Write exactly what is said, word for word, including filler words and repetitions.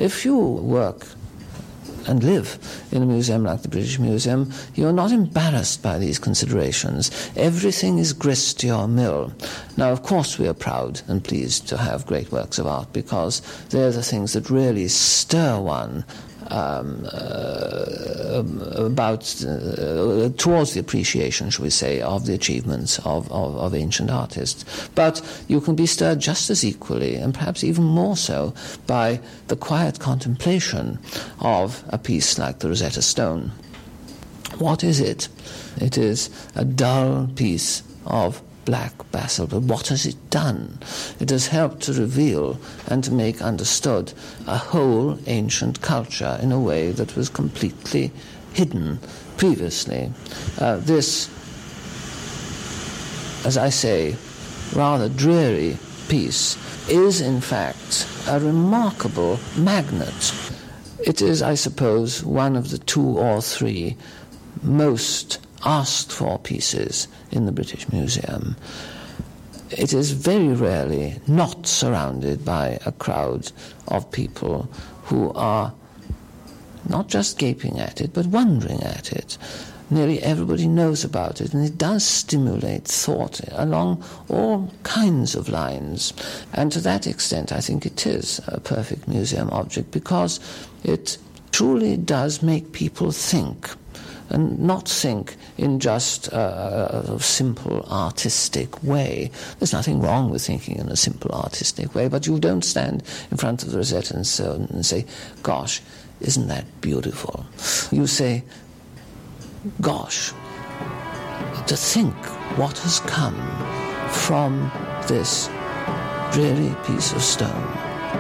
if you work and live in a museum like the British Museum, you're not embarrassed by these considerations. Everything is grist to your mill. Now, of course, we are proud and pleased to have great works of art because they're the things that really stir one Um, uh, about uh, towards the appreciation, shall we say, of the achievements of, of, of ancient artists. But you can be stirred just as equally, and perhaps even more so, by the quiet contemplation of a piece like the Rosetta Stone. What is it? It is a dull piece of black basalt, but what has it done? It has helped to reveal and to make understood a whole ancient culture in a way that was completely hidden previously. Uh, this, as I say, rather dreary piece is in fact a remarkable magnet. It is, I suppose, one of the two or three most asked for pieces in the British Museum. It is very rarely not surrounded by a crowd of people who are not just gaping at it, but wondering at it. Nearly everybody knows about it, and it does stimulate thought along all kinds of lines. And to that extent, I think it is a perfect museum object, because it truly does make people think, and not think in just a, a simple artistic way. There's nothing wrong with thinking in a simple artistic way, but you don't stand in front of the Rosetta and, so, and say, gosh, isn't that beautiful? You say, gosh, to think what has come from this dreary piece of stone.